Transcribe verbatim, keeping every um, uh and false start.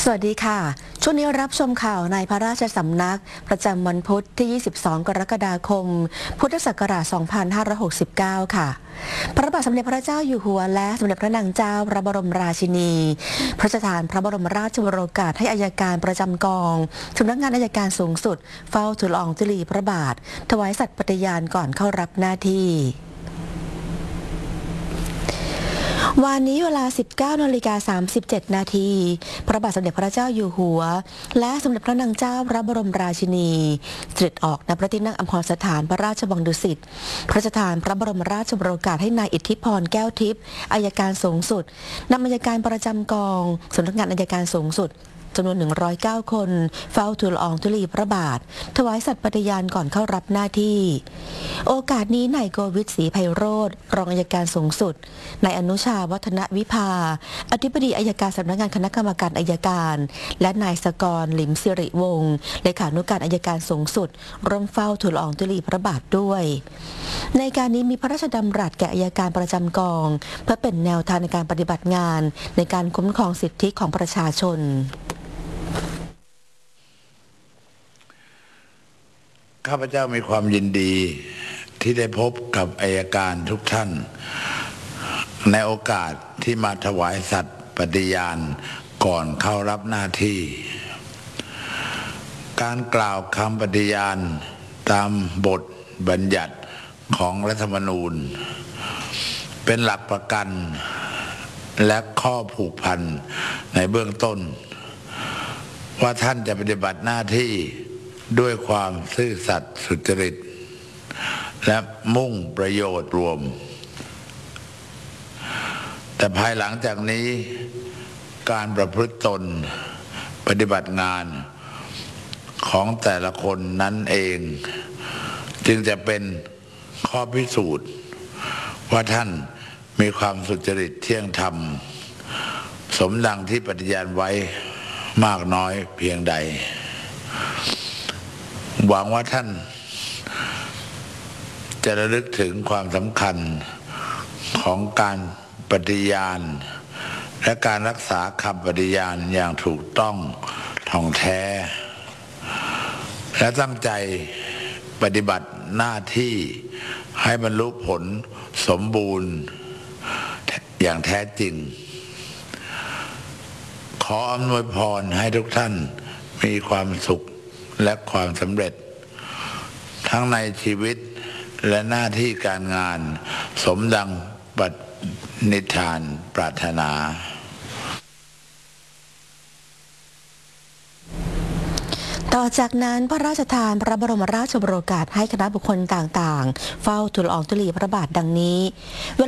สวัสดีค่ะช่วงนี้รับชมข่าวในพระราชสำนักประจำวันพุธที่ ยี่สิบสอง กรกฎาคม พุทธศักราช สองพันห้าร้อยหกสิบเก้า ค่ะ พระบาทสมเด็จพระเจ้าอยู่หัวและสมเด็จพระนางเจ้าพระบรมราชินีพระราชทานพระบรมราชวโรกาสให้อัยการประจำกองสำนักงานอัยการสูงสุดเฝ้าทูลละอองธุลีพระบาทถวายสัตย์ปฏิญาณก่อนเข้ารับหน้าที่วันนี้เวลา สิบเก้านาฬิกาสามสิบเจ็ด นาทีพระบาทสมเด็จพระเจ้าอยู่หัวและสมเด็จพระนางเจ้าพระบรมราชินีเสด็จออกณพระที่นั่งอัมพรสถานพระราชวังดุสิตพระราชทานพระบรมราชโองการให้นายอิทธิพรแก้วทิพย์อัยการสูงสุดนำอัยการประจำกองสำนักงานอัยการสูงสุดจำนวนหนึ่งร้อยเก้าคนเฝ้าทูลละอองธุลีพระบาทถวายสัตย์ปฏิญาณก่อนเข้ารับหน้าที่โอกาสนี้นายโกวิทศรีไพโรจน์รองอัยการสูงสุดนายอนุชาวัฒนวิภาอธิบดีอัยการสำนักงานคณะกรรมการอัยการและนายสกรหลิมสิริวงศ์เลขานุการอัยการสูงสุดร่วมเฝ้าทูลละอองธุลีพระบาทด้วยในการนี้มีพระราชดำรัสแก่อัยการประจำกองเพื่อเป็นแนวทางในการปฏิบัติงานในการคุ้มครองสิทธิของประชาชนข้าพเจ้ามีความยินดีที่ได้พบกับอัยการทุกท่านในโอกาสที่มาถวายสัตย์ปฏิญาณก่อนเข้ารับหน้าที่การกล่าวคำปฏิญาณตามบทบัญญัติของรัฐธรรมนูญเป็นหลักประกันและข้อผูกพันในเบื้องต้นว่าท่านจะปฏิบัติหน้าที่ด้วยความซื่อสัตย์สุจริตและมุ่งประโยชน์รวมแต่ภายหลังจากนี้การประพฤติตนปฏิบัติงานของแต่ละคนนั้นเองจึงจะเป็นข้อพิสูจน์ว่าท่านมีความสุจริตเที่ยงธรรมสมดังที่ปฏิญาณไว้มากน้อยเพียงใดหวังว่าท่านจะระลึกถึงความสำคัญของการปฏิญาณและการรักษาคำปฏิญาณอย่างถูกต้องท่องแท้และตั้งใจปฏิบัติหน้าที่ให้บรรลุผลสมบูรณ์อย่างแท้จริงขออำนวยพรให้ทุกท่านมีความสุขและความสำเร็จทั้งในชีวิตและหน้าที่การงานสมดังปณิธานปรารถนาต่อจากนั้นพระราชทานพระบรมราชโองการให้คณะบุคคลต่างๆเฝ้าทูลละอองธุลีพระบาทดังนี้